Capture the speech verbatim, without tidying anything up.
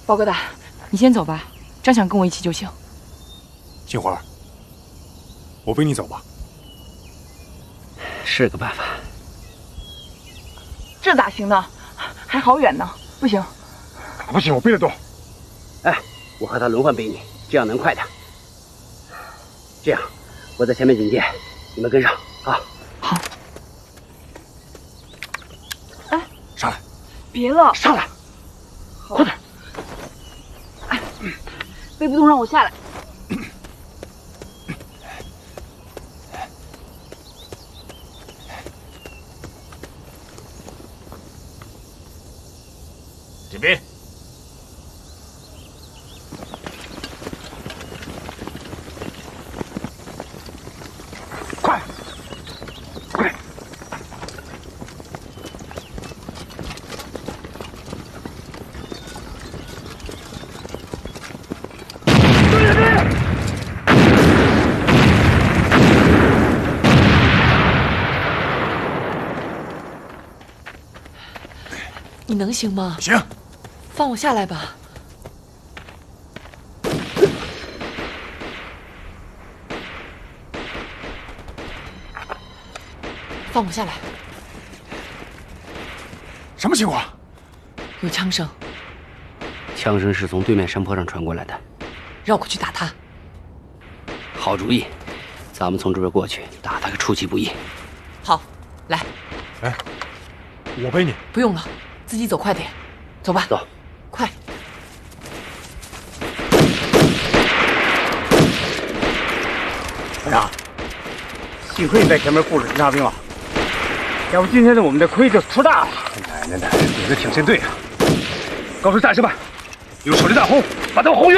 包疙瘩，你先走吧，张想跟我一起就行。 杏花，我背你走吧。 是个办法。 这咋行呢？还好远呢，不行。 不行，我背得动。 哎，我和他轮换背你，这样能快点。这样，我在前面警戒，你们跟上啊。 好。哎， 上来。 别了， 上来。快点。 哎，背不动，让我下来。 这边。快，快！对对对！ 你能行吗？ 行。 放我下来吧。放我下来。 什么情况？ 有枪声。 枪声是从对面山坡上传过来的。 绕过去打他。 好主意，咱们从这边过去，打他个出其不意。 好，来。 哎，我背你。 不用了，自己走快点。走吧。 走。 快！ 哎呀，幸亏你在前面护着侦察兵了，要不今天的我们的亏就出大了。 奶奶奶，你这挺线队啊！告诉战士们，用手榴弹轰，把他们轰晕。